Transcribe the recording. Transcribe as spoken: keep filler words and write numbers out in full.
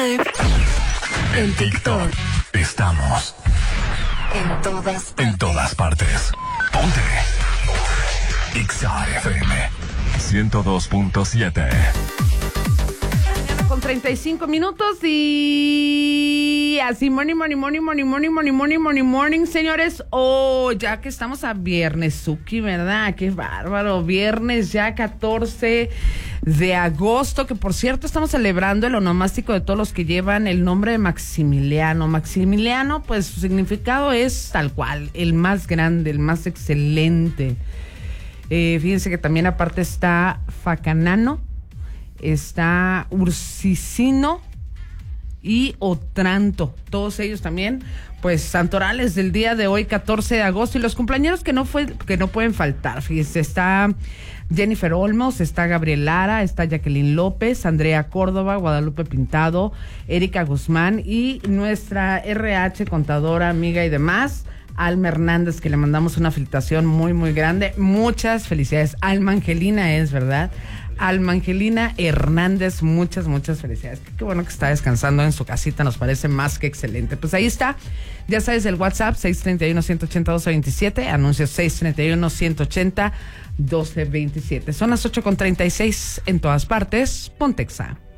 En TikTok. Estamos. En todas partes. En todas partes. Ponte. Exa F M ciento dos punto siete. Con treinta y cinco minutos y así morning, morning, morning, morning, morning, morning, morning, morning, morning, señores. Oh, ya que estamos a viernes, Suki, ¿verdad? Qué bárbaro. Viernes ya catorce de agosto, que por cierto estamos celebrando el onomástico de todos los que llevan el nombre de Maximiliano. Maximiliano, pues su significado es tal cual, el más grande, el más excelente. Eh, fíjense que también aparte está Facanano, está Ursicino y Otranto, todos ellos también, pues santorales del día de hoy, catorce de agosto, y los cumpleaños que no fue, que no pueden faltar, fíjense, está Jennifer Olmos, está Gabriel Lara, está Jacqueline López, Andrea Córdoba, Guadalupe Pintado, Erika Guzmán y nuestra R H, contadora, amiga y demás, Alma Hernández, que le mandamos una felicitación muy, muy grande. Muchas felicidades. Alma Angelina es, ¿verdad? Alma Angelina Hernández, muchas, muchas felicidades. Qué, qué bueno que está descansando en su casita, nos parece más que excelente. Pues ahí está, ya sabes, el WhatsApp seis treinta y uno, ciento ochenta, doce veintisiete, anuncios seis treinta y uno, ciento ochenta, doce veintisiete. Son las ocho con treinta y seis en todas partes. Ponte Exa.